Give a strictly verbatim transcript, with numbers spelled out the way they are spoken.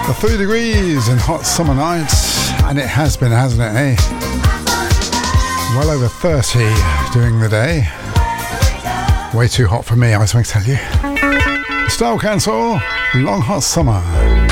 thirty degrees and hot summer nights, and it has been, hasn't it, eh? Well over thirty during the day. Way too hot for me, I was going to tell you. Style Council, Long Hot Summer.